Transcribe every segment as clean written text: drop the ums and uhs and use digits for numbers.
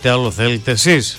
Τι άλλο θέλετε εσείς?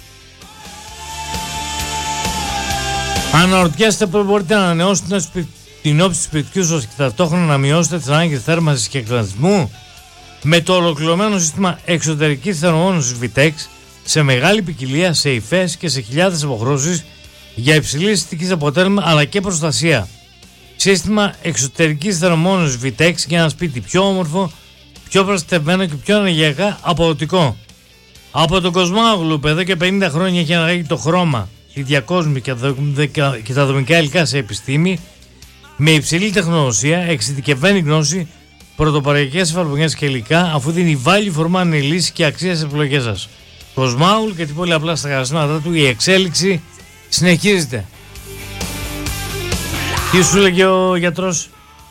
Αναρωτιέστε πώς μπορείτε να ανανεώσετε την όψη του σπιτιού σας και ταυτόχρονα να μειώσετε τις ανάγκες θέρμανσης και κλιματισμού? Με το ολοκληρωμένο σύστημα εξωτερικής θερμομόνωσης Vitex σε μεγάλη ποικιλία, σε υφές και σε χιλιάδες αποχρώσεις για υψηλή αισθητική αποτέλεσμα αλλά και προστασία. Σύστημα εξωτερικής θερμομόνωσης Vitex για ένα σπίτι πιο όμορφο, πιο προστατευμένο και πιο ενεργειακά αποδοτικό. Από τον Κοσμάγλου που εδώ και 50 χρόνια έχει αναγάγει το χρώμα, τη διακόσμη και τα δομικά υλικά σε επιστήμη, με υψηλή τεχνογνωσία, εξειδικευμένη γνώση, πρωτοπαραγωγικές εφαρμογές και υλικά, αφού δίνει value for money λύση και αξία στις επιλογές σας. Κοσμάουλ και τι πολύ απλά στα χαρακτηριστικά του, η εξέλιξη συνεχίζεται. Τι σου λέγε ο γιατρός?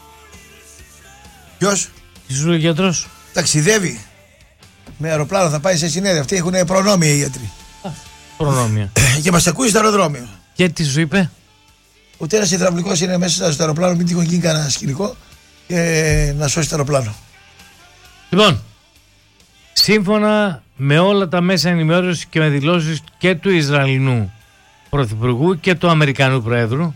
Ποιος? Τι σου λέγε ο γιατρός? Ταξιδεύει με αεροπλάνο, θα πάει σε συνέδριο. Αυτοί έχουν προνόμια οι γιατροί. Προνόμια. Και μας ακούει στο αεροδρόμιο. Και τι σου είπε? Ότι ένας υδραυλικός είναι μέσα στο αεροπλάνο, μην τυχόν γίνει κανένα σκηνικό και να σώσει το αεροπλάνο. Λοιπόν, σύμφωνα με όλα τα μέσα ενημέρωσης και με δηλώσεις και του Ισραηλινού Πρωθυπουργού και του Αμερικανού Προέδρου,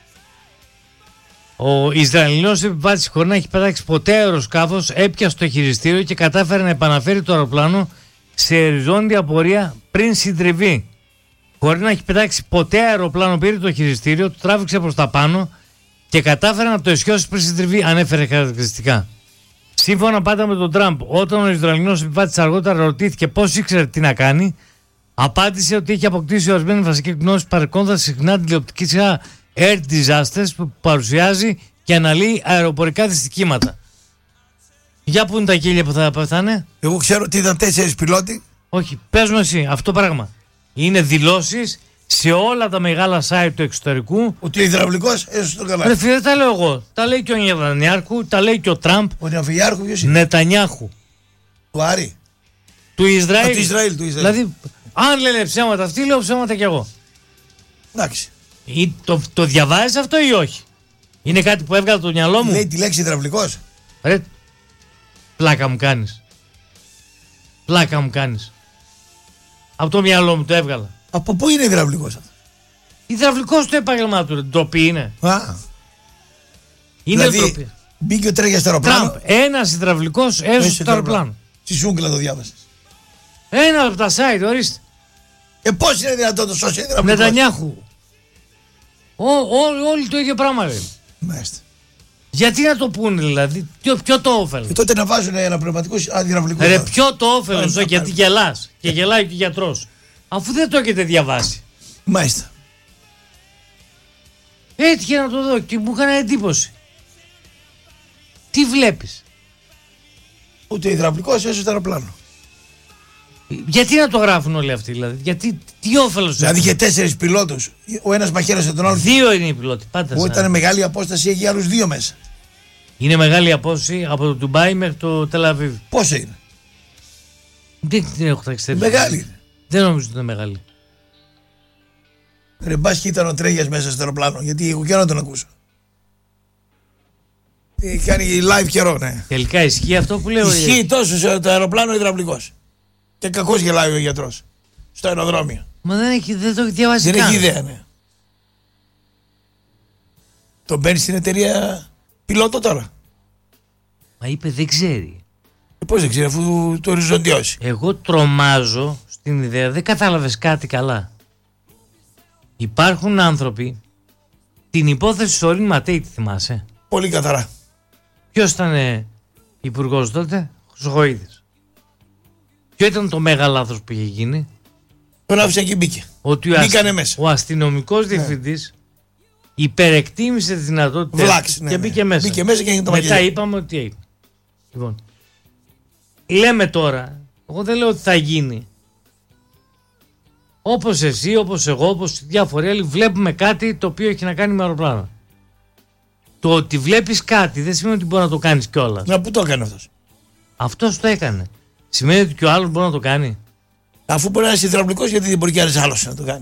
ο Ισραηλινός επιβάτης, χωρίς να έχει πετάξει ποτέ αεροσκάφος, έπιασε το χειριστήριο και κατάφερε να επαναφέρει το αεροπλάνο σε οριζόντια πορεία πριν συντριβεί. Χωρίς να έχει πετάξει ποτέ αεροπλάνο, πήρε το χειριστήριο, το τράβηξε προς τα πάνω και κατάφερε να το ισιώσει πριν συντριβεί, ανέφερε χαρακτηριστικά. Σύμφωνα πάντα με τον Τραμπ, όταν ο Ισραηλινός επιβάτης αργότερα ρωτήθηκε πώς ήξερε τι να κάνει, απάντησε ότι έχει αποκτήσει ορισμένη βασική γνώση παρεκκόντας συχνά την τηλεοπτική σειρά Air Disasters που παρουσιάζει και αναλύει αεροπορικά δυστυχήματα. Για πού είναι τα κύλια που θα πεθάνε? Εγώ ξέρω ότι ήταν 4 πιλότοι. Όχι, πες μου εσύ αυτό πράγμα. Είναι δηλώσεις σε όλα τα μεγάλα site του εξωτερικού. Ότι ο υδραυλικός έσωσε τον καλά. Ρε φίλε, τα λέω εγώ. Τα λέει και ο Νετανιάχου, τα λέει και ο Τραμπ. Ο Νετανιάχου ποιος είναι? Νετανιάχου. Του Άρη. Του Ισραήλ. Του Ισραήλ. Δηλαδή, αν λένε ψέματα αυτοί, λέω ψέματα κι εγώ. Εντάξει. Ή το διαβάζεις αυτό ή όχι? Είναι κάτι που έβγαλε το μυαλό μου? Λέει τη λέξη υδραυλικός. Ρε, πλάκα μου κάνεις. Πλάκα μου κάνεις. Από το μυαλό μου το έβγαλα. Από πού είναι υδραυλικός αυτό? Υδραυλικός το επάγγελμά του, ντροπή είναι. Είναι δηλαδή, ντροπή. Μπήκε ο τρέχει στο αεροπλάνο. Τραμπ, ένας υδραυλικός έσωσε το αεροπλάνο. Στη Σούγκλα το διάβασες. Ένα από τα site, ορίστε. Πώς είναι δυνατόν το σώσει υδραυλικός? Νετανιάχου. Όλοι το ίδιο πράγμα λένε. Μάλιστα. Γιατί να το πούνε δηλαδή? Ποιο το όφελος? Και τότε να βάζουν ένα πνευματικό υδραυλικό. Ρε, ποιο το όφελος? Γιατί γελάς. Και γελάει και ο γιατρός. Αφού δεν το έχετε διαβάσει. Μάλιστα. Έτυχε να το δω και μου έκανε εντύπωση. Τι βλέπεις? Ότι ο υδραυλικός έσωσε το αεροπλάνο. Γιατί να το γράφουν όλοι αυτοί δηλαδή? Γιατί, τι όφελος? Δηλαδή είχε 4 πιλότους. Ο ένας μαχαίρωσε τον άλλο. 2 είναι οι πιλότοι. Που ήταν μεγάλη απόσταση, έχει άλλους 2 μέσα. Είναι μεγάλη απόσταση από το Ντουμπάι μέχρι το Τελαβίβ. Πόσο είναι? Δεν την έχω ταξιδέψει. Μεγάλη είναι. Δεν νομίζω ότι είναι μεγάλη. Ρε μπας και ήταν ο Τρέγιας μέσα στο αεροπλάνο. Γιατί εγώ και να τον ακούσω. Κάνει live καιρό, ναι. Τελικά ισχύει αυτό που λέω? Ισχύει τόσο το αεροπλάνο υδραυλικός. Και κακώς γελάει ο γιατρός στο αεροδρόμιο. Μα δεν το έχει διαβάσει. Δεν έχει ιδέα, ναι. Τον παίρνει στην εταιρεία πιλότο τώρα. Μα είπε δεν ξέρει. Πώς δεν ξέρει αφού το οριζοντιώσει? Εγώ τρομάζω στην ιδέα, δεν κατάλαβες κάτι καλά. Υπάρχουν άνθρωποι, την υπόθεση Σωρίν Ματέη τη θυμάσαι? Πολύ καθαρά. Ποιος ήταν υπουργός τότε? Χρυσοχοΐδης. Ποιο ήταν το μέγα λάθος που είχε γίνει? Τον άφησε και μπήκε. Ότι ο αστυνομικός διευθυντής υπερεκτίμησε τις δυνατότητες και μπήκε μέσα. Μπήκε μέσα και έγινε το μετά είπαμε ότι έγινε. Λοιπόν, λέμε τώρα, εγώ δεν λέω ότι θα γίνει. Όπως εσύ, όπως εγώ, όπως διάφοροι άλλοι βλέπουμε κάτι το οποίο έχει να κάνει με αεροπλάνα. Το ότι βλέπεις κάτι δεν σημαίνει ότι μπορεί να το κάνεις κιόλας. Να πού το έκανε αυτός? Αυτός το έκανε. Σημαίνει ότι και ο άλλος μπορεί να το κάνει? Αφού μπορεί να είσαι υδραυλικός, γιατί δεν μπορεί κι ένας άλλος να το κάνει?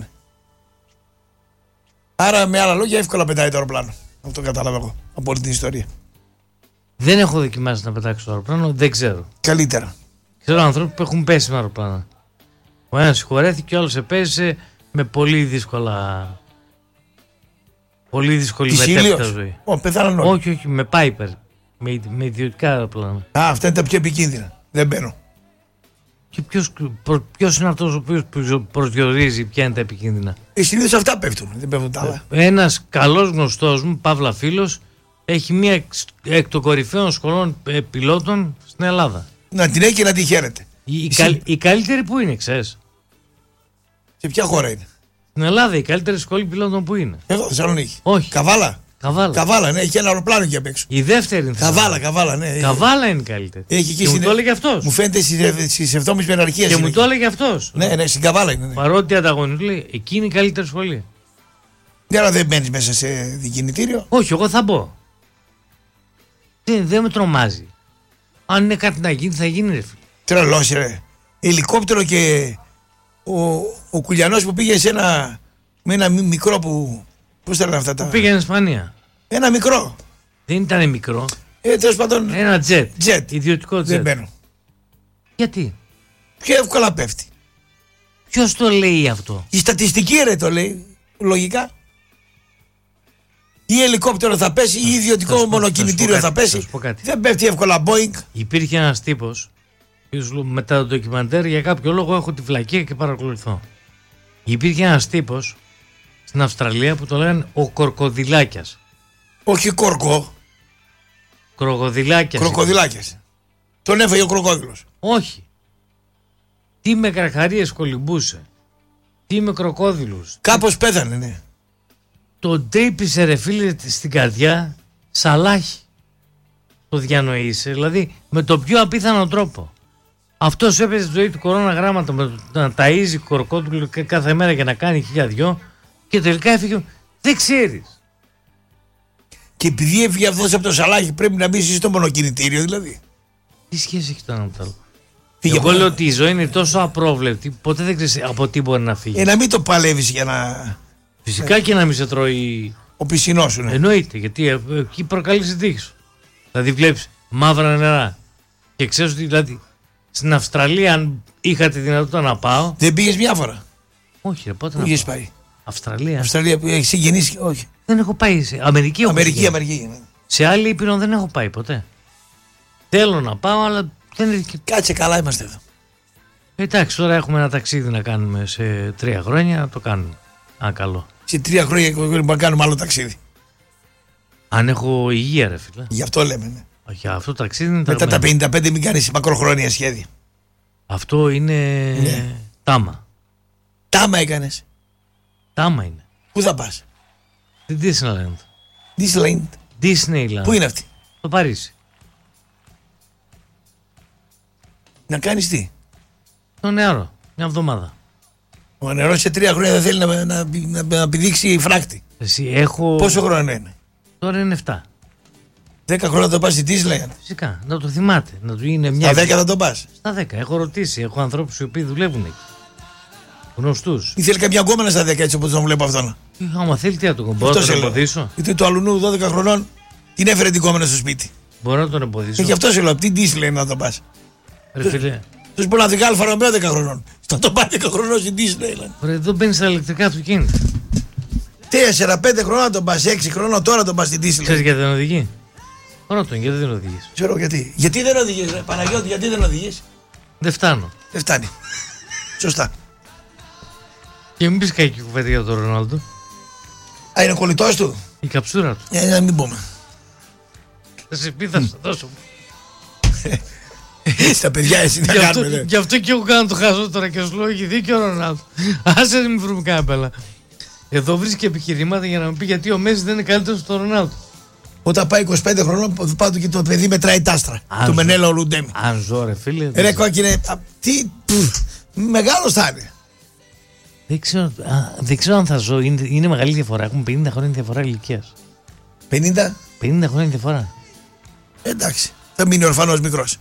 Άρα με άλλα λόγια εύκολα πετάει το αεροπλάνο. Αυτό κατάλαβα εγώ από όλη την ιστορία. Δεν έχω δοκιμάσει να πετάξω το αεροπλάνο, δεν ξέρω. Καλύτερα. Ξέρω ανθρώπους που έχουν πέσει με αεροπλάνα. Ο ένας συγχωρέθηκε, ο άλλος επέζησε με πολύ δύσκολα. Πολύ δύσκολη μετέπειτα ζωή. Πεθάναν όλοι. Όχι, με Piper. Με ιδιωτικά αεροπλάνα. Αυτά είναι τα πιο επικίνδυνα. Δεν μπαίνω. Και ποιος είναι αυτός ο οποίος προσδιορίζει ποια είναι τα επικίνδυνα? Συνήθως αυτά πέφτουν. Δεν πέφτουν τα άλλα. Ένας καλός γνωστός μου, παύλα φίλος, έχει μία εκ των κορυφαίων σχολών πιλότων στην Ελλάδα. Να την έχει και να τη χαίρεται. Η καλύτερη που είναι, ξέρεις? Σε ποια χώρα είναι? Στην Ελλάδα η καλύτερη σχολή πιλότων που είναι? Εδώ, Θεσσαλονίκη. Όχι. Καβάλα. Καβάλα, ναι, έχει ένα αεροπλάνο εκεί απ' έξω. Η δεύτερη είναι. Καβάλα, ναι. Καβάλα είναι η καλύτερη. Έχει και μου το έλεγε αυτός. Μου φαίνεται στις 7ης μεραρχίες. Και μου το έλεγε αυτός. Ναι, στην Καβάλα είναι. Ναι. Παρότι ανταγωνιστή, λέει, εκεί είναι η καλύτερη σχολή. Άρα δεν μπαίνεις μέσα σε δικινητήριο. Όχι, εγώ θα μπω. Δεν με τρομάζει. Αν είναι κάτι να γίνει, θα γίνει, ρε φίλε. Τρελός, ρε. Ελικόπτερο και ο Κουλιανός που πήγε με ένα μικρό που. Πώς θέλανε αυτά τα. Πήγε στην Ισπανία. Ένα μικρό. Δεν ήταν μικρό. Τέλος πάντων. Ένα τζετ. Ιδιωτικό τζετ. Δεν μπαίνω. Γιατί? Πιο εύκολα πέφτει. Ποιος το λέει αυτό? Η στατιστική, ρε, το λέει. Λογικά. Ή ελικόπτερο θα πέσει, ή ιδιωτικό μονοκινητήριο θα πέσει. Δεν πέφτει εύκολα Boeing. Υπήρχε ένας τύπος, μετά το ντοκιμαντέρ, για κάποιο λόγο έχω τη βλακία και παρακολουθώ. Υπήρχε ένας τύπος στην Αυστραλία που το λένε ο Κορκοδιλάκιας. Όχι Κορκό. Κροκοδιλάκιας. Τον έφαγε ο κροκόδιλος. Όχι. Τι με καρχαρίες κολυμπούσε. Τι με κροκόδιλους. Κάπως πέθανε, ναι. Τον τρύπησε, ρε φίλε, στην καρδιά σαλάχι. Το διανοείσαι, δηλαδή με το πιο απίθανο τρόπο. Αυτός έπαιζε τη ζωή του κορώνα γράμματα με να ταΐζει κορκόδιλο κάθε μέρα για να κάνει 1002 και τελικά έφυγε. Δεν ξέρεις. Και επειδή έφυγε αυτός από το σαλάχι, πρέπει να μπει στο μονοκινητήριο, δηλαδή. Τι σχέση έχει το ένα με το άλλο? Εγώ λέω ότι η ζωή είναι τόσο απρόβλεπτη, ποτέ δεν ξέρεις από τι μπορεί να φύγει. Να μην το παλεύεις για να. Φυσικά και να μην σε τρώει. Ο πισινός σου, ναι. Εννοείται, γιατί εκεί προκαλείς την τύχη σου. Δηλαδή βλέπεις μαύρα νερά. Και ξέρεις ότι δηλαδή στην Αυστραλία, αν είχα τη δυνατότητα να πάω. Δεν πήγες μια φορά? Όχι, ρε, πότε να πήγες πάει? Αυστραλία που έχει γεννήσει, όχι. Δεν έχω πάει. Αμερική. Ναι. Σε άλλη ήπειρο δεν έχω πάει ποτέ. Θέλω να πάω, αλλά δεν είναι. Κάτσε, καλά είμαστε εδώ. Εντάξει, τώρα έχουμε ένα ταξίδι να κάνουμε σε 3 χρόνια, να το κάνουμε. Καλό. Σε 3 χρόνια μπορούμε να κάνουμε άλλο ταξίδι. Αν έχω υγεία, ρε φίλε. Γι' αυτό λέμε, ναι. Για αυτό το ταξίδι είναι. Μετά τα 55 μην κάνεις μακροχρόνια σχέδια. Αυτό είναι. Ναι. Τάμα. Τάμα έκανες? Τάμα είναι. Πού θα πας? Στην Disneyland. Disneyland. Πού είναι αυτή? Στο Παρίσι. Να κάνεις τι? Το νερό. Μια εβδομάδα. Ο νερός σε 3 χρόνια δεν θέλει να πηδήξει φράκτη. Εσύ έχω. Πόσο χρόνο είναι? Τώρα είναι 7. 10 χρόνια το πας στη Disneyland. Φυσικά. Να το θυμάται. Να του είναι μια. Στα 10 θα το πας? Στα 10. Έχω ρωτήσει. Έχω ανθρώπους οι οποίοι δουλεύουν εκεί. Γνωστούς. Ή θέλει καμιά γκόμενα στα 10 έτσι όπως τον βλέπω αυτόν? Άμα θέλει, τι να τον μπορώ να τον εμποδίσω? Γιατί το αλουνού 12 χρονών την έφερε την γκόμενα στο σπίτι. Μπορώ να τον εμποδίσω. Γι' αυτό σε λέω, τι Disneyland να τον πας? Ρε φίλε. Τους μπορεί να δει Αλφα Ρωμαίο 10 χρονών. Θα το πάει 10 χρονών στην Disneyland. Ρε, εδώ μπαίνεις στα ηλεκτρικά αυτοκίνητα. 4-5 χρόνια να τον πας, 6 χρόνια τώρα τον πας στην Disneyland. Ξέρεις γιατί δεν οδηγεί? Ρώτα, γιατί δεν οδηγείς? Ξέρω γιατί. Γιατί δεν οδηγείς, ρε Παναγιώτη, γιατί δεν οδηγείς? Δεν φτάνω. Δεν φτάνει. Σωστά. Και μην πεις κακή κουβέντα για τον Ρονάλντο. Α, είναι κολλητός του? Η καψούρα του. Να μην πούμε. Θα σε πει, θα σου δώσω. Στα παιδιά εσύ τι θα κάνουμε? Γι' αυτό και εγώ κάνω το χάζω τώρα και σου λέω έχει δίκιο ο Ρονάλντο. Άσε να μην βρούμε κάμπελα. Εδώ βρίσκει επιχειρήματα για να μου πει γιατί ο Μέση δεν είναι καλύτερος από τον Ρονάλντο. Όταν πάει 25 χρονών πάντου και το παιδί μετράει τάστρα. Το Μενέλα Ολουντέμι. Αν ζω ρε φίλε. Ρε κόκκινε, τι μεγάλος θα είναι. Δεν ξέρω αν θα ζω. Είναι μεγάλη διαφορά. Έχουμε 50 χρόνια διαφορά ηλικίας. 50 χρόνια διαφορά. Εντάξει. Θα μείνει ορφανός μικρός.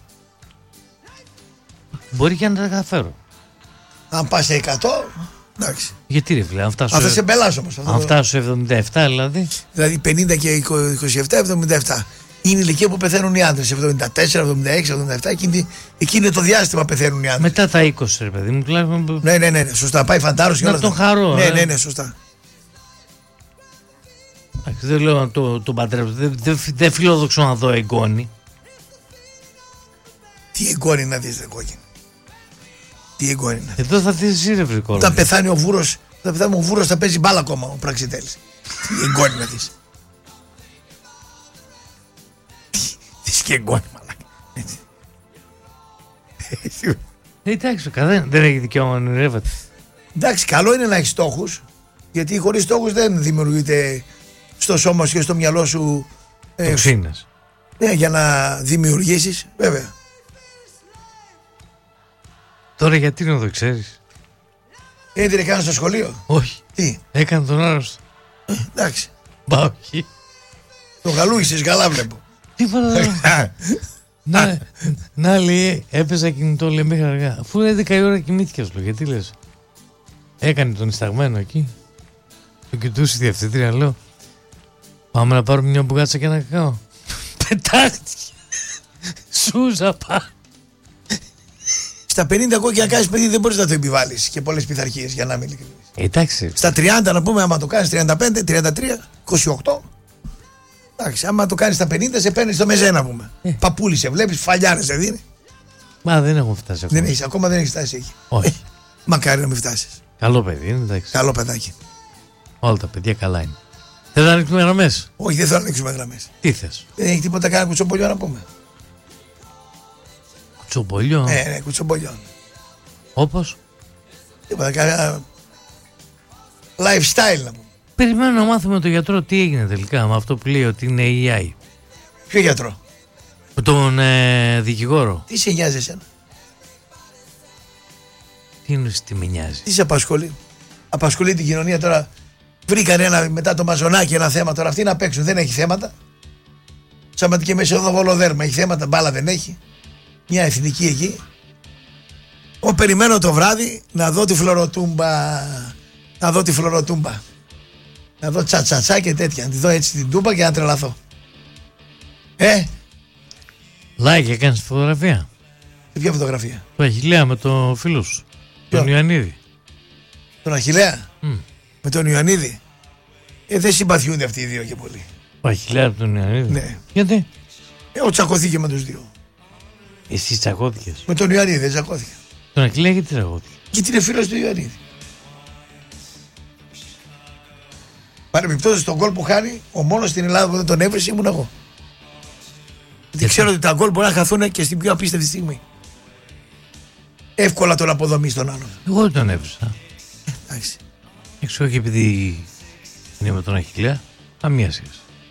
Μπορεί και να τα καταφέρω. Αν πας σε 100, εντάξει. Γιατί ρε φίλε, αν φτάσω. Θα σε μπελάσω όμως. Αν φτάσω σε 77 δηλαδή. Δηλαδή 50 και 27, 77. Είναι η ηλικία που πεθαίνουν οι άντρες. 74, 76, 77. Εκείνη είναι το διάστημα που πεθαίνουν οι άντρες. Μετά τα 20, ρε παιδί μου. Ναι. Σωστά. Πάει φαντάρος και όλα. Να τον χαρώ. Ναι, σωστά. Δεν λέω να το παντρέψω. Δεν φιλόδοξο να δω εγγόνι. Τι εγγόνι να δεις, δεν κόκκινη. Τι εγγόνι να δεις. Εδώ θα δεις εσύ, ρε βρικό. Όταν πεθάνει ο Βούρος, θα παίζει μπάλα ακόμα ο Πραξιτέλης. Τι εγγόνι να δεις. Τι και εγγόνι, μαλάκα. Εντάξει, δεν έχει δικαίωμα να ονειρεύεται. Εντάξει, καλό είναι να έχει στόχους. Γιατί χωρίς στόχους δεν δημιουργείται στο σώμα σου και στο μυαλό σου τοξίνες. Ναι, για να δημιουργήσεις, βέβαια. Τώρα γιατί να το ξέρεις. Δεν την έκανε στο σχολείο. Όχι. Τι. Έκανε τον άρρωστο. Εντάξει. Μπα, όχι. Το γαλούγησες, καλά βλέπω. Τίποτα. Να λέει, έπαιζα κινητό, λέει μέχρι αργά. Αφού 11 η ώρα κοιμήθηκες, λέω, γιατί λες. Έκανε τον ισταγμένο εκεί. Το κοιτούσε η διευθύντρια, λέω. Πάμε να πάρουμε μια μπουγάτσα και ένα κακάο. Πετάχτηκε. Σούζα πά. Στα 50 κόκκινα κάνεις παιδί δεν μπορείς να το επιβάλλεις και πολλές πειθαρχίες, για να είμαι ειλικρινής. Εντάξει. Στα 30 να πούμε, άμα το κάνεις 35, 33, 28. Εντάξει, άμα το κάνεις στα 50 σε παίρνεις στο μεζέ να πούμε. Παππούλη σε βλέπεις, φαλιάρες σε δίνει. Μα δεν έχω φτάσει ακόμα. Ακόμα δεν έχεις φτάσει εκεί. Όχι. Μακάρι να μην φτάσεις. Καλό παιδί είναι, εντάξει. Καλό παιδάκι. Όλα τα παιδιά καλά είναι. Θες να ανοίξουμε γραμμές. Όχι, δεν θέλω να ανοίξουμε γραμμές. Τι θες. Δεν έχει τίποτα κανένα κουτσομπολιό να πούμε. Κουτσομπολιό. Ναι, κουτσομπολιό. Όπως. Τίποτα κανένα lifestyle να πούμε. Περιμένω να μάθουμε τον γιατρό τι έγινε τελικά με αυτό που λέει ότι είναι AI. Ποιο γιατρό? Με τον δικηγόρο. Τι σε νοιάζει εσένα? Τι εννοείς τι με νοιάζει? Τι σε απασχολεί? Απασχολεί την κοινωνία τώρα. Βρήκαν μετά το μαζονάκι ένα θέμα τώρα. Αυτοί να παίξουν, δεν έχει θέματα. Σαν και μεσοδοβολοδέρμα έχει θέματα, μπάλα δεν έχει. Μια εθνική εκεί. Περιμένω το βράδυ να δω τη φλωροτούμπα. Να δω τη φλωροτούμπα. Να δω τσατσατσά και τέτοια. Να τη δω έτσι την τούμπα και να τρελαθώ. Like έκανες τη φωτογραφία? Σε ποια φωτογραφία? Το Αχιλλέα με το φίλο σου. Τον Ιωαννίδη. Τον Αχιλλέα? Με τον Ιωαννίδη? Δεν συμπαθιούνται αυτοί οι δύο και πολύ. Ο Αχιλλέα με τον Ιωαννίδη? Ναι. Γιατί? Τσακωθήκε με τους δύο. Εσύ τσακώθηκες? Με τον Ιωαννίδη δεν τσακώθηκε. Τον Αχιλλέα γιατί τσακώθηκε? Γιατί είναι φίλος του Ιωαννίδη. Παρεμπιπτόντως τον γκολ που χάνει, ο μόνος στην Ελλάδα που δεν τον έβρισε ήμουν εγώ. Γιατί ξέρω ότι τα γκολ μπορεί να χαθούν και στην πιο απίστευτη στιγμή. Εύκολα τον αποδομεί στον άλλον. Εγώ δεν τον έβρισα. Εντάξει. Έξω όχι επειδή είναι με τον Αχιλλέα. Καμία σχέση.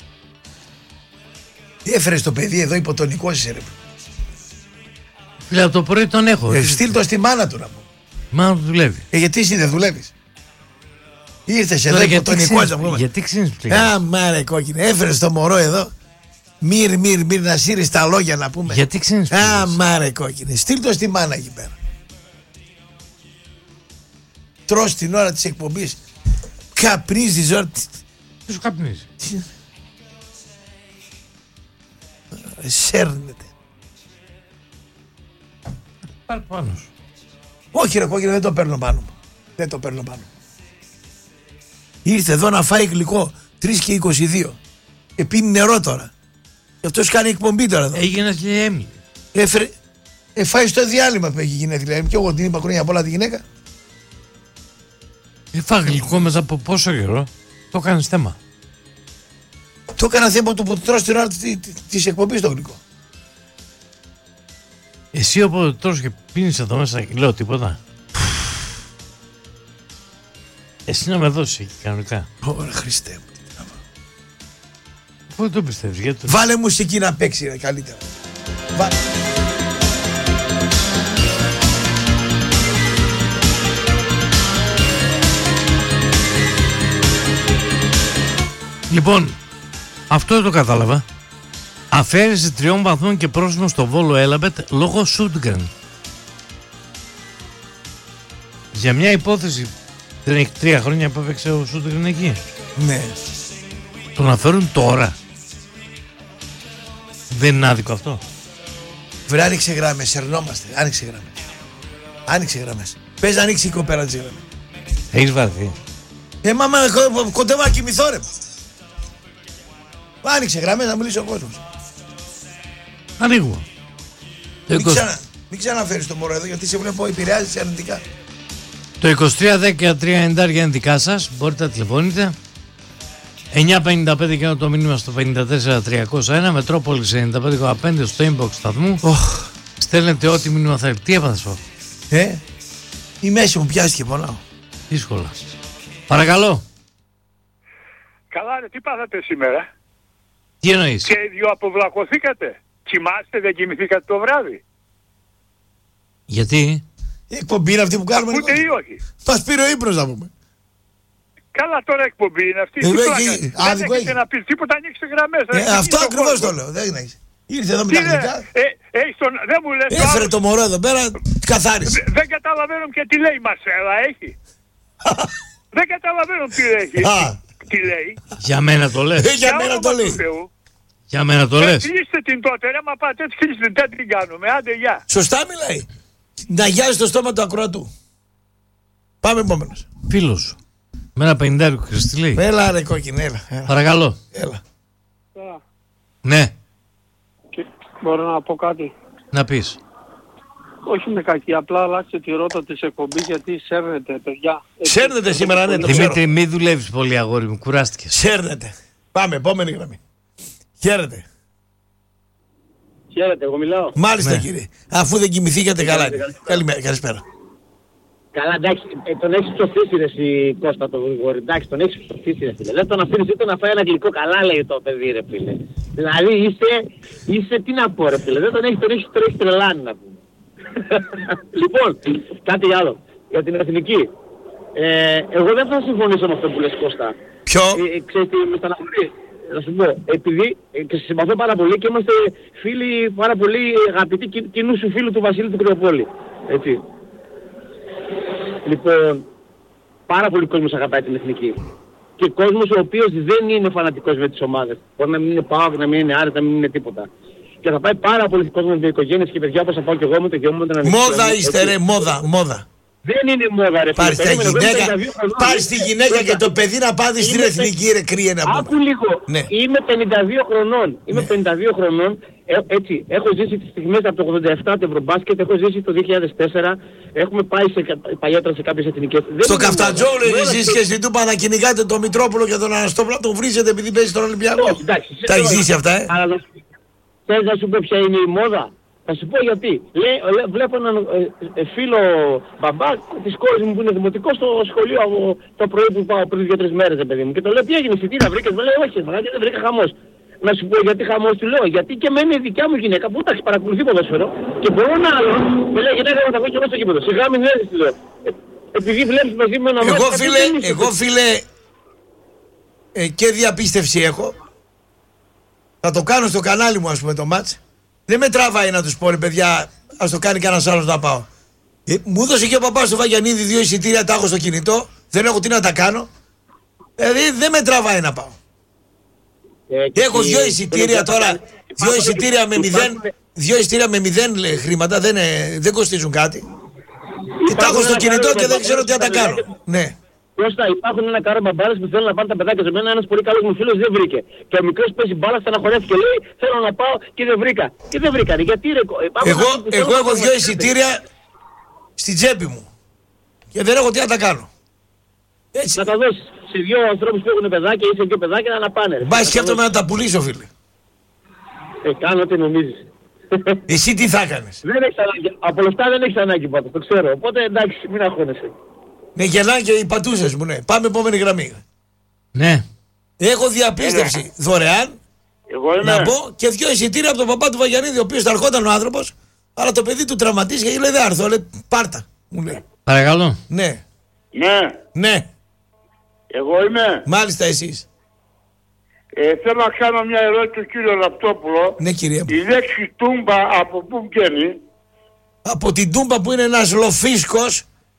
Έφερες το παιδί εδώ υποτονικός είσαι ρε. Φίλε, από το πρωί τον έχω. Στείλ το στη μάνα του να πω. Μάνα του δουλεύει. Γιατί εσύ δεν δουλεύεις? Ήρθες εδώ υποτονικός να πούμε. Γιατί ξύνεις πλέον? Μάρε κόκκινε. Έφερες το μωρό εδώ. Μυρ να σύρεις τα λόγια να πούμε. Γιατί ξύνεις πλέον? Μάρε κόκκινε. Στείλ το στη μάνα εκεί πέρα. Τρως την ώρα της εκπομπής. Καπνίζεις ώρα. Τι σου καπνίζει? Σέρνεται. Πάρε πάνω σου. Όχι ρε κόκκινε, δεν το παίρνω πάνω μου. Δεν το παίρνω πάνω. Ήρθε εδώ να φάει γλυκό 3 και 22 και πίνει νερό τώρα. Γι' αυτός κάνει εκπομπή τώρα εδώ. Έγινε γενέθλια. Έφερε. Φάει στο διάλειμμα που έχει γενέθλια. Και εγώ την είπα χρόνια πολλά τη γυναίκα. Φάει γλυκό μέσα από πόσο καιρό? Το κάνεις θέμα? Το έκανα θέμα του που τρως την ώρα της εκπομπής το γλυκό. Εσύ όποτε τρως και πίνεις εδώ μέσα και λέω τίποτα? Εσύ να με δώσεις εκεί κανονικά. Ωραία Χριστέ μου. Πού το πιστεύεις? Γιατί... Βάλε μουσική να παίξει ρε, καλύτερα. Λοιπόν, αυτό δεν το κατάλαβα. Αφαίρεση 3 βαθμών και πρόσημο στο Βόλο Έλαμπετ λόγω Σούντγκρεν. Για μια υπόθεση δεν έχει 3 χρόνια που έπαιξε ο Σούντγκρεν εκεί. Ναι. Τον αφαιρούν τώρα. Δεν είναι άδικο αυτό? Βρε, άνοιξε γράμμες, σερνόμαστε. Άνοιξε γράμμες. Πες να ανοίξει η κοπέρα της γράμμες. Έχεις βαρθεί? Μάμα, κοντεύω να κοιμηθώ ρε. Άνοιξε γράμμες να μιλήσει ο κόσμος. Ανοίγω. Μην ξαναφέρεις το μωρό εδώ γιατί σε βλέπω επηρεάζεσαι αρνητικά. Το 23-10-390 είναι δικά σας. Μπορείτε να τηλεφωνείτε. 9.55 και το μήνυμα στο 54-301. Μετρόπολης 95,5 στο inbox σταθμού. Στέλνετε ό,τι μήνυμα θέλετε. Τι έπαθες πω? Η μέση μου πιάστηκε, πονάω. Δύσκολα. Παρακαλώ. Καλά ρε, τι πάθατε σήμερα? Τι εννοείς? Και οι δυο αποβλακωθήκατε? Κοιμάστε, δεν κοιμηθήκατε το βράδυ? Γιατί? Η εκπομπή είναι αυτή που κάνουμε. Ούτε ή όχι? Μας πήρε ο ύπνος να πούμε. Καλά, τώρα εκπομπή είναι αυτή. Δεν έχετε να πει τίποτα, ανοίξτε γραμμές. Αυτό ακριβώς το λέω. Δεν έχεις. Ήρθε εδώ με τα αγγλικά. Δεν μου λες. Έφερε το μωρό εδώ πέρα, καθάρισε. Δεν καταλαβαίνω και τι λέει η Μαρσέλα, έχει. Δεν καταλαβαίνω τι έχει. Τι λέει. Για μένα το λες? Για μένα το λέει. Για μένα το λες? Κλείστε την τότε, ρε, μα πάτε έτσι, κλείστε την, τι την κάνουμε, άντε γεια. Σωστά μιλάει. Να γιάζει το στόμα του ακροατού. Πάμε επόμενος. Φίλος σου. Με ένα 50 Χριστί λέει. Έλα ρε κόκκινη, έλα. Παρακαλώ. Έλα. Ναι. Μπορώ να πω κάτι? Να πεις. Όχι με κακή, απλά αλλάξτε τη ρότα της εκπομπής γιατί σέρνετε, παιδιά. Σέρνετε σήμερα, ναι, το Δημήτρη, μη δουλεύεις πολύ, αγόρι μου, κουράστηκες. Σέρνετε. Πάμε, επόμενη γραμμή. Χαίρετε. Χαίρετε, εγώ μιλάω. Μάλιστα, ναι, κύριε. Αφού δεν κοιμηθήκατε καλά. Καλημέρα, καλησπέρα. Καλά, εντάξει, τον έχεις ψοφήσει ρε εσύ Κώστα το Γρηγόρη, εντάξει, τον έχεις ψοφήσει ρε φίλε. Δεν τον αφήνεις ούτε να φάει ένα γλυκό, καλά λέει το παιδί ρε φίλε. Δηλαδή είσαι τι να πω ρε φίλε, δεν τον έχεις τρελάνει να πούμε. Λοιπόν, κάτι άλλο, για την εθνική. Εγώ δεν θα συμφωνήσω με αυτό που λες Κώστα. Ποιο? Ξέρεις τι με στεναχωρεί. Να σου πω, επειδή σε συμπαθώ πάρα πολύ και είμαστε φίλοι πάρα πολύ αγαπητοί κοινού σου φίλου του Βασίλη του Κρυοπόλη. Έτσι. Λοιπόν, πάρα πολύ κόσμος αγαπάει την εθνική. Και κόσμος ο οποίος δεν είναι φανατικός με τις ομάδες. Μπορεί να μην είναι ΠΑΟΚ, να μην είναι Άρης, να μην είναι τίποτα. Και θα πάει πάρα πολύ κόσμο με οικογένειες και παιδιά όπως θα πάω και εγώ με το γιο μου. Μόδα είστε ρε, μόδα. Δεν είναι μόδα ρε φίλε. Πάρεις τη γυναίκα και το παιδί να πάθει στην εθνική ρε κρύε να πούμε. Άκου λίγο. Ναι. Είμαι 52 χρονών. Είμαι 52 χρονών. Έτσι, έχω ζήσει τις στιγμές από το 87 το Ευρωμπάσκετ, έχω ζήσει το 2004. Έχουμε πάει παλιότερα σε κάποιες εθνικές. Στο Καφτατζόγλου εσείς και στην Τούπα να κυνηγάτε τον Μητρόπουλο και τον Αναστόπουλο, τον βρίζετε επειδή παίζει στον Ολυμπιακό. Τα έχεις ζήσει αυτά, Αλλά θες να σου πω ποια είναι η μόδα? Θα σου πω γιατί. Βλέπω έναν φίλο μπαμπά της κόρης μου που είναι δημοτικό στο σχολείο το πρωί που πάω πριν 2-3 μέρες, παιδί μου. Και το λέω τι έγινε, εισιτήρια βρήκες? Μου λέει όχι, δεν βρήκα χαμός. Να σου πω γιατί χαμός, του λέω. Γιατί και μένει η δικιά μου γυναίκα που εντάξει παρακολουθεί ποδόσφαιρο και μπορώ να άλλο. Με λέει γυναίκα να τα βγω και εγώ στο κήπεδο. Σιγά μην έρθεις, του λέω. Επειδή βλέπεις μαζί με ένα μάτι. Εγώ φίλε και διαπίστευση έχω. Θα το κάνω στο κανάλι μου ας πούμε το μάτς. Δεν με τραβάει να τους πω ρε παιδιά, ας το κάνει κανένας άλλος να πάω. Μου έδωσε και ο παπάς του Βαγιανίδη 2 εισιτήρια, τα έχω στο κινητό. Δεν έχω τι να τα κάνω. Δηλαδή δεν με τραβάει να πάω. Έχω 2 εισιτήρια τώρα, 2 εισιτήρια με 0 χρήματα, δεν κοστίζουν κάτι. Και τα έχω στο κινητό και δεν ξέρω τι να τα κάνω. Ναι. Κώστα, υπάρχουν ένα κάρο μπαμπάδες που θέλουν να πάνε τα παιδάκια σε μένα. Ένας πολύ καλός μου φίλος δεν βρήκε. Και ο μικρός παίζει μπάλα, στεναχωρέθηκε και λέει θέλω να πάω και δεν βρήκα. Και δεν βρήκανε. Γιατί ρε. Εγώ έχω 2 εισιτήρια στην τσέπη μου. Και δεν έχω τι να τα κάνω. Έτσι. Να τα δώσεις σε 2 ανθρώπους που έχουν παιδάκια ή σε 2 παιδάκια να πάνε. Μπα σκέφτομαι να τα πουλήσω, φίλε. Κάνω ό,τι νομίζεις. Εσύ τι θα έκανες? Δεν έχεις ανάγκη. Από λεφτά δεν έχεις ανάγκη πάντως, το ξέρω. Οπότε εντάξει, μην αγχώνεσαι. Ναι, γελάνε και οι πατούσες μου, ναι. Πάμε επόμενη γραμμή. Ναι. Έχω διαπίστευση δωρεάν να πω και 2 εισιτήρια από τον παπά του Βαγιανίδη, ο οποίος θα ερχόταν ο άνθρωπος, αλλά το παιδί του τραυματίστηκε και λέει δεν έρθω, λέει πάρτα. Μου λέει. Παρακαλώ. Ναι. Ναι. Εγώ είμαι. Μάλιστα εσείς. Θέλω να κάνω μια ερώτηση του κύριο Ραπτόπουλο. Ναι, κυρία μου. Η λέξη τούμπα από πού βγαίνει? Από την Τούμπα που είναι ένας λοφίσκος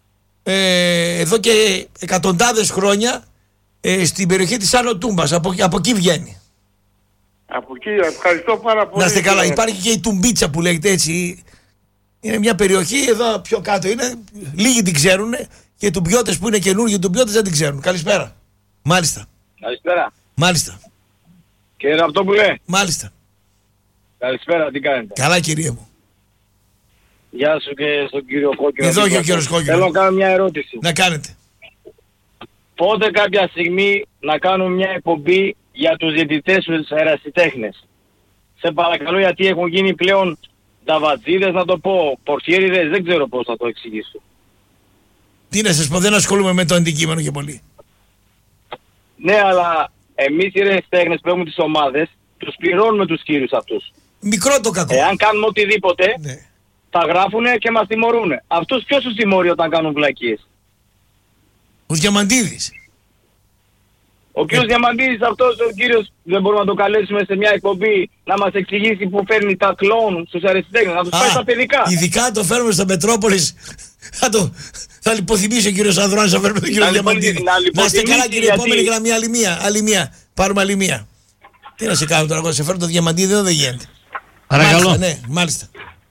εδώ και εκατοντάδες χρόνια στην περιοχή της Άνω Τούμπας. Από εκεί βγαίνει. Από εκεί, ευχαριστώ πάρα πολύ. Να είστε καλά. Υπάρχει και η Τουμπίτσα που λέγεται έτσι. Είναι μια περιοχή εδώ πιο κάτω. Είναι, λίγοι την ξέρουν και οι τουμπιώτες που είναι καινούργιοι τουμπιώτες δεν την ξέρουν. Καλησπέρα. Μάλιστα. Καλησπέρα. Μάλιστα. Κύριε Ραπτόπουλε. Μάλιστα. Καλησπέρα, τι κάνετε? Καλά, κυρία μου. Γεια σου και στον κύριο Κόκκινο. Εδώ και ο κύριος Κόκκινο. Θέλω να κάνω μια ερώτηση. Να κάνετε. Πότε κάποια στιγμή να κάνουμε μια εκπομπή για τους διαιτητές τους ερασιτέχνες? Σε παρακαλώ, γιατί έχουν γίνει πλέον ταβατζίδες, να το πω, πορφιέριδες, δεν ξέρω πώς θα το εξηγήσω. Τι να σας πω, δεν ασχολούμαι με το αντικείμενο και πολύ. Ναι, αλλά εμείς οι ερασιτέχνες που έχουμε τις ομάδες, τους πληρώνουμε τους κύριους αυτούς. Μικρό το κακό. Εάν κάνουμε οτιδήποτε, Ναι. θα γράφουνε και μας τιμωρούνε. Αυτούς ποιος τους τιμωρεί όταν κάνουν βλακίες? Ο Διαμαντίδης. Ο κύριος Διαμαντίδης, αυτός ο κύριος, δεν μπορούμε να το καλέσουμε σε μια εκπομπή να μας εξηγήσει που φέρνει τα κλόουν στους αριστέχνες, να τους πάει στα παιδικά. Ειδικά το φέρουμε στα Μετρόπολης. Θα λιποθυμίσει ο κύριος Ανδρώνης να φέρουμε τον κύριο Διαμαντίδη. Να είστε καλά, κύριε, επόμενη γραμμή, άλλη μία. Πάρουμε άλλη μία. Τι να σε κάνω τώρα, εγώ σε φέρω το Διαμαντίδη, εδώ δεν γίνεται. Παρακαλώ. Μάλιστα, ναι, μάλιστα.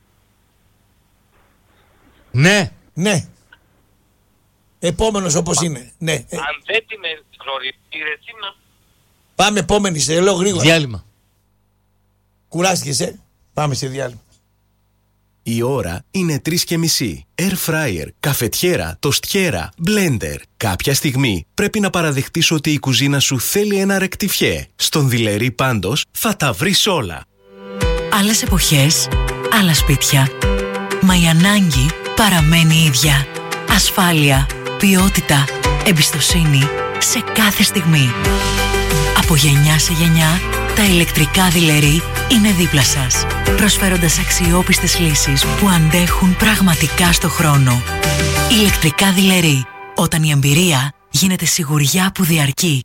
Ναι. Ναι. Επόμενος όπως είναι. Ναι. Αν δεν την γνωρίζει η Ρετσίνα. Πάμε επόμενη, σε λέω γρήγορα. Διάλειμμα. Κουράστηκες, Πάμε σε διάλειμμα. Η ώρα είναι 3:30. Air fryer, καφετιέρα, τοστιέρα, blender. Κάποια στιγμή πρέπει να παραδεχτείς ότι η κουζίνα σου θέλει ένα ρεκτιφιέ. Στον Δειλερή πάντως θα τα βρεις όλα. Άλλες εποχές, άλλα σπίτια. Μα η ανάγκη παραμένει ίδια. Ασφάλεια, ποιότητα, εμπιστοσύνη σε κάθε στιγμή. Από γενιά σε γενιά, τα ηλεκτρικά Δειλερή είναι δίπλα σας, προσφέροντας αξιόπιστες λύσεις που αντέχουν πραγματικά στο χρόνο. Ηλεκτρικά Δειλερή, όταν η εμπειρία γίνεται σιγουριά που διαρκεί.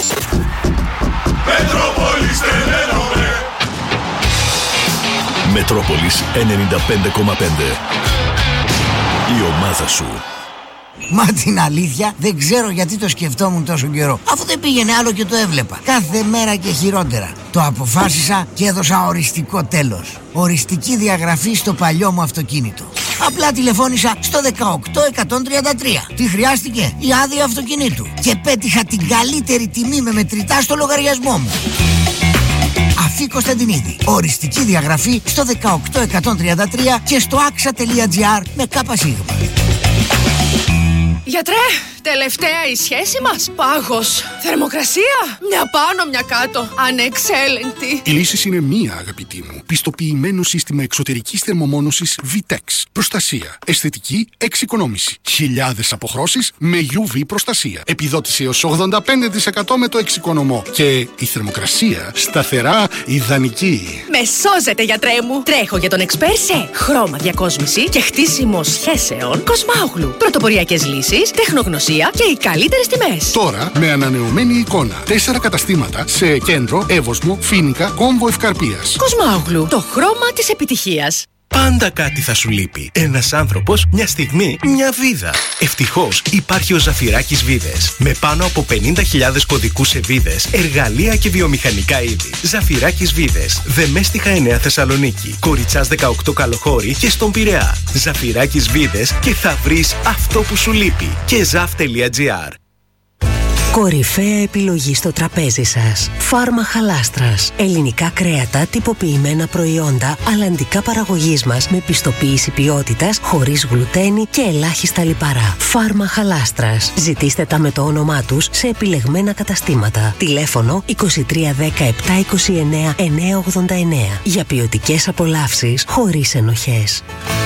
Μετρόπολης 95,5. Η ομάδα σου. Μα την αλήθεια δεν ξέρω γιατί το σκεφτόμουν τόσο καιρό. Αφού δεν πήγαινε άλλο και το έβλεπα. Κάθε μέρα και χειρότερα. Το αποφάσισα και έδωσα οριστικό τέλος. Οριστική διαγραφή στο παλιό μου αυτοκίνητο. Απλά τηλεφώνησα στο 18133. Τι χρειάστηκε? Η άδεια αυτοκινήτου. Και πέτυχα την καλύτερη τιμή με μετρητά στο λογαριασμό μου. Αφή Κωνσταντινίδη. Οριστική διαγραφή στο 18133 και στο axa.gr με ΚΣ. Γιατρέ, τελευταία η σχέση μας. Πάγος. Θερμοκρασία. Μια πάνω, μια κάτω. Ανεξέλεγκτη. Η λύση είναι μία, αγαπητή μου. Πιστοποιημένο σύστημα εξωτερικής θερμομόνωσης VTEX. Προστασία. Αισθητική εξοικονόμηση. Χιλιάδες αποχρώσεις με UV προστασία. Επιδότηση έως 85% με το εξοικονομό. Και η θερμοκρασία σταθερά ιδανική. Με σώζετε, γιατρέ μου. Τρέχω για τον εξπέρ σε χρώμα διακόσμηση και χτίσιμο σχέσεων Κοσμάογλου. Πρωτοποριακές λύσεις, τεχνογνωσία και οι καλύτερες τιμές. Τώρα με ανανεωμένη εικόνα. 4 καταστήματα σε Κέντρο, Εύωσμο, Φοίνικα, Κόμβο Ευκαρπίας. Κοσμάογλου. Το χρώμα της επιτυχίας. Πάντα κάτι θα σου λείπει. Ένας άνθρωπος, μια στιγμή, μια βίδα. Ευτυχώς υπάρχει ο Ζαφυράκης Βίδες. Με πάνω από 50.000 κωδικούς σε βίδες, εργαλεία και βιομηχανικά είδη. Ζαφυράκης Βίδες. Δεμέστιχα 9 Θεσσαλονίκη. Κοριτσάς 18 Καλοχώρη και στον Πειραιά. Ζαφυράκης Βίδες και θα βρεις αυτό που σου λείπει. Και zaf.gr. Κορυφαία επιλογή στο τραπέζι σας. Φάρμα Χαλάστρας. Ελληνικά κρέατα, τυποποιημένα προϊόντα, αλλαντικά παραγωγής μας με πιστοποίηση ποιότητας, χωρίς γλουτένι και ελάχιστα λιπαρά. Φάρμα Χαλάστρας. Ζητήστε τα με το όνομά τους σε επιλεγμένα καταστήματα. Τηλέφωνο 2310 729 989. Για ποιοτικές απολαύσεις χωρίς ενοχές.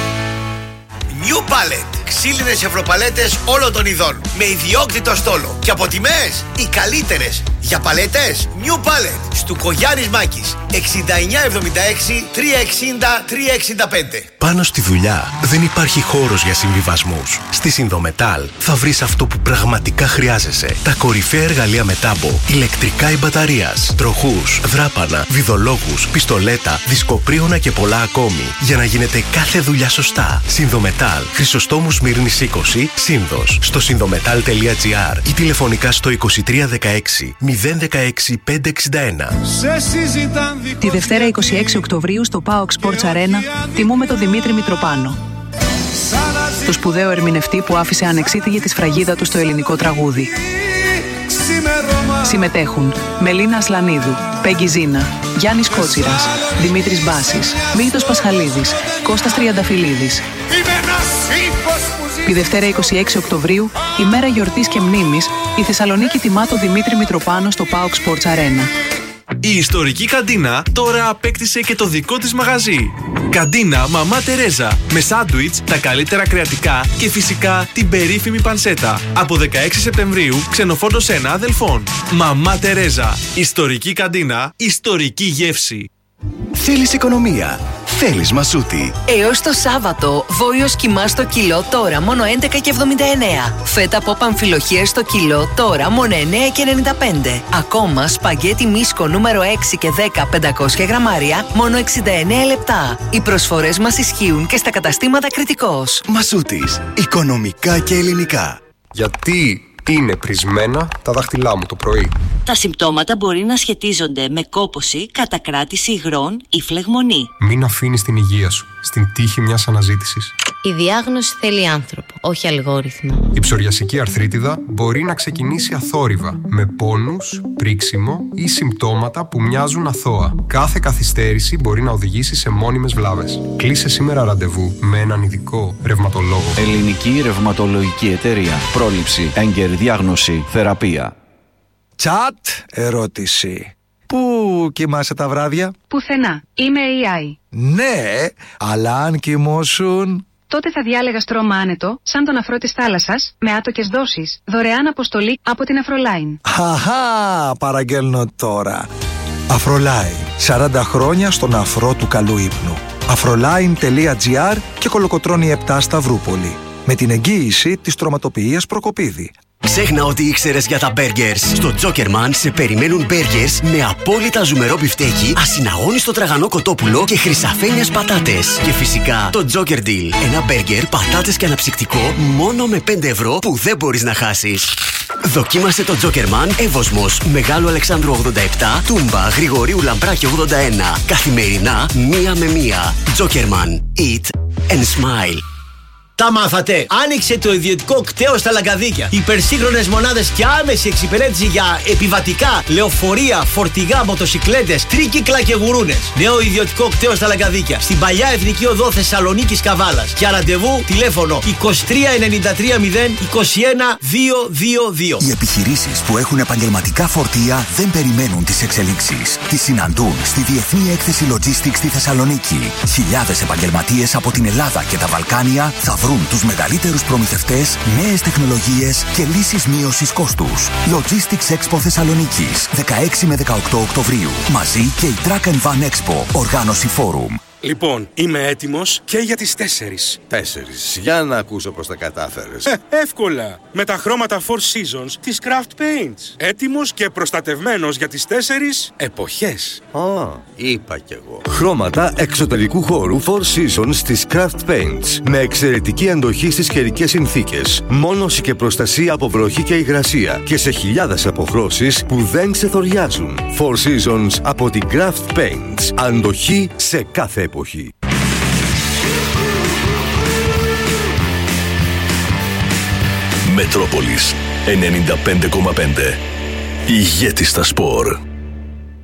New Palette. Ξύλινες ευρωπαλέτες όλων των ειδών. Με ιδιόκτητο στόλο. Και από τιμές οι καλύτερες. Για παλέτες New Palette. Στουκογιάννης Μάκης. 6976 360 365. Πάνω στη δουλειά δεν υπάρχει χώρος για συμβιβασμούς. Στη Συνδομετάλ θα βρεις αυτό που πραγματικά χρειάζεσαι. Τα κορυφαία εργαλεία με τάμπο, ηλεκτρικά ή μπαταρίας, τροχούς, δράπανα, βιδολόγους, πιστολέτα, δισκοπρίωνα και πολλά ακόμη. Για να γίνεται κάθε δουλειά σωστά. Συνδομετάλ, Χρυσοστόμου Σμύρνης 20, Σύνδος. Στο συνδομετάλ.gr ή τηλεφωνικά στο 2316 Τη Δευτέρα 26 Οκτωβρίου στο PAOK Sports Arena τιμούμε τον Δημήτρη Μητροπάνο, το σπουδαίο ερμηνευτή που άφησε ανεξίτηγη τη σφραγίδα του στο ελληνικό τραγούδι. Συμμετέχουν Μελίνα Ασλανίδου, Πέγγι Ζίνα, Γιάννης Κότσιρας, Δημήτρης Μπάσης, Μίλτος Πασχαλίδης, Κώστας Τριανταφυλλίδης. Τη Δευτέρα 26 Οκτωβρίου, ημέρα γιορτής και μνήμης, η Θεσσαλονίκη τιμά τον Δημήτρη Μητροπάνο στο PAOK Sports Arena. Η ιστορική καντίνα τώρα απέκτησε και το δικό της μαγαζί. Καντίνα Μαμά Τερέζα, με σάντουιτς, τα καλύτερα κρεατικά και φυσικά την περίφημη πανσέτα. Από 16 Σεπτεμβρίου, ξενοφόντος 1 Αδελφών. Μαμά Τερέζα, ιστορική καντίνα, ιστορική γεύση. Θέλεις οικονομία? Θέλεις Μασούτη. Έως το Σάββατο, βόλιος κιμά στο κιλό τώρα μόνο 11,79. Φέτα από αμφιλοχίες στο κιλό τώρα μόνο 9,95. Ακόμα σπαγγέτι μίσκο νούμερο 6 και 10 500 γραμμάρια μόνο 69 λεπτά. Οι προσφορές μας ισχύουν και στα καταστήματα Κρητικός. Μασούτης. Οικονομικά και ελληνικά. Γιατί είναι πρισμένα τα δάχτυλά μου το πρωί? Τα συμπτώματα μπορεί να σχετίζονται με κόπωση, κατακράτηση υγρών ή φλεγμονή. Μην αφήνεις την υγεία σου στην τύχη μιας αναζήτησης. Η διάγνωση θέλει άνθρωπο, όχι αλγόριθμο. Η ψωριασική αρθρίτιδα μπορεί να ξεκινήσει αθόρυβα, με πόνους, πρίξιμο ή συμπτώματα που μοιάζουν αθώα. Κάθε καθυστέρηση μπορεί να οδηγήσει σε μόνιμες βλάβες. Κλείσε σήμερα ραντεβού με έναν ειδικό ρευματολόγο. Ελληνική Ρευματολογική Εταιρεία. Πρόληψη, έγκαιρη διάγνωση, θεραπεία. Τσατ, ερώτηση. Πού κοιμάσαι τα βράδια? Πουθενά. Είμαι AI. Ναι, αλλά αν κοιμώσουν... Τότε θα διάλεγα στρώμα άνετο, σαν τον αφρό της θάλασσας, με άτοκες δόσεις, δωρεάν αποστολή από την Αφρολάιν. Χαχά, παραγγέλνω τώρα. Αφρολάιν, 40 χρόνια στον αφρό του καλού ύπνου. Afroline.gr και Κολοκοτρώνη 7 Σταυρούπολη. Με την εγγύηση της τροματοποιίας Προκοπίδη. Ξέχνα ότι ήξερες για τα μπέργκερς. Στο Τζόκερμαν σε περιμένουν μπέργκερς με απόλυτα ζουμερό μπιφτέκι, ασυναγώνιστο τραγανό κοτόπουλο και χρυσαφένιες πατάτες. Και φυσικά το Joker Deal. Ένα μπέργκερ, πατάτες και αναψυκτικό μόνο με 5 ευρώ που δεν μπορείς να χάσεις. Δοκίμασε το Τζόκερμαν Εύωσμος, Μεγάλου Αλεξάνδρου 87, Τούμπα, Γρηγορίου Λαμπράκη 81. Καθημερινά 1 με 1. Τζόκερμαν. Eat and smile. Τα μάθατε! Άνοιξε το ιδιωτικό κτέο στα Λαγκαδίκια. Υπερσύγχρονες μονάδες και άμεση εξυπηρέτηση για επιβατικά, λεωφορεία, φορτηγά, μοτοσικλέτες, τρίκυκλα και γουρούνες. Νέο ιδιωτικό κτέο στα Λαγκαδίκια. Στην παλιά Εθνική Οδό Θεσσαλονίκης Καβάλας. Για ραντεβού τηλέφωνο 23 93 0 21 222. Οι επιχειρήσεις που έχουν επαγγελματικά φορτία δεν περιμένουν τις εξελίξεις. Τις συναντούν στη Διεθνή Έκθεση Logistics στη Θεσσαλονίκη. Χιλιάδες επαγγελματίες από την Ελλάδα και τα Βαλκάνια θα βρουν τους μεγαλύτερους προμηθευτές, νέες τεχνολογίες και λύσεις μείωσης κόστους. Logistics Expo Θεσσαλονίκης, 16 με 18 Οκτωβρίου. Μαζί και η Truck and Van Expo, οργάνωση Forum. Λοιπόν, είμαι έτοιμος και για τις 4. 4. Για να ακούσω πως τα κατάφερες. Εύκολα. Με τα χρώματα Four Seasons της Craft Paints. Έτοιμος και προστατευμένος για τις 4 εποχές. Είπα κι εγώ. Χρώματα εξωτερικού χώρου Four Seasons της Craft Paints. Με εξαιρετική αντοχή στις καιρικές συνθήκες. Μόνωση και προστασία από βροχή και υγρασία. Και σε χιλιάδες αποχρώσεις που δεν ξεθοριάζουν. Four Seasons από την Craft Paints. Αντοχή σε κάθε εποχή. Μετρόπολης 95,5. Ηγέτη στα σπορ.